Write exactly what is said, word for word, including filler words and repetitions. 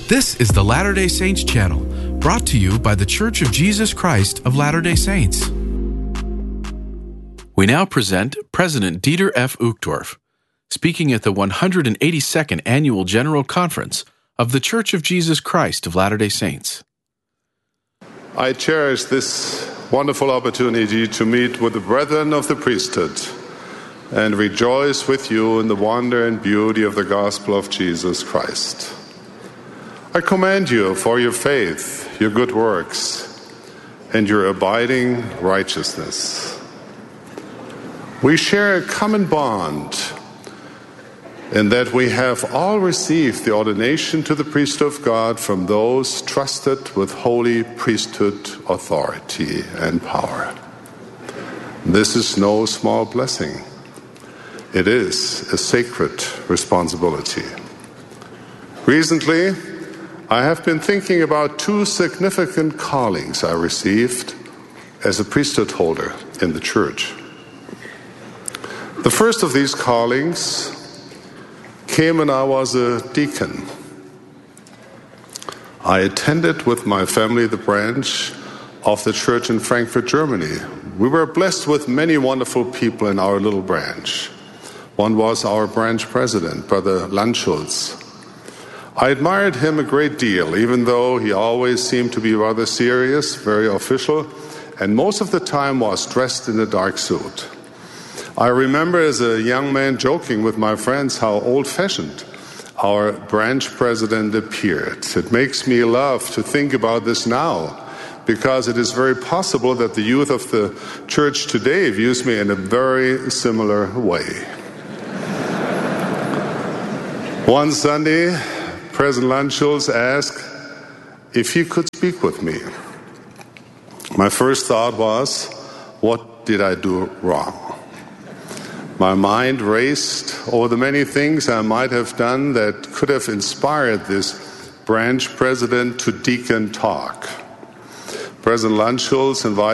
This is the Latter-day Saints channel, brought to you by the Church of Jesus Christ of Latter-day Saints. We now present President Dieter F. Uchtdorf, speaking at the one hundred eighty-second Annual General Conference of the Church of Jesus Christ of Latter-day Saints. I cherish this wonderful opportunity to meet with the brethren of the priesthood and rejoice with you in the wonder and beauty of the gospel of Jesus Christ. I commend you for your faith, your good works, and your abiding righteousness. We share a common bond in that we have all received the ordination to the priesthood of God from those trusted with holy priesthood authority and power. This is no small blessing. It is a sacred responsibility. Recently, I have been thinking about two significant callings I received as a priesthood holder in the church. The first of these callings came when I was a deacon. I attended with my family the branch of the church in Frankfurt, Germany. We were blessed with many wonderful people in our little branch. One was our branch president, Brother Landschulz. I admired him a great deal, even though he always seemed to be rather serious, very official, and most of the time was dressed in a dark suit. I remember as a young man joking with my friends how old-fashioned our branch president appeared. It makes me laugh to think about this now, because it is very possible that the youth of the church today views me in a very similar way. One Sunday, President Landschulz asked if he could speak with me. My first thought was, what did I do wrong? My mind raced over the many things I might have done that could have inspired this branch president to deacon talk. President Landschulz invited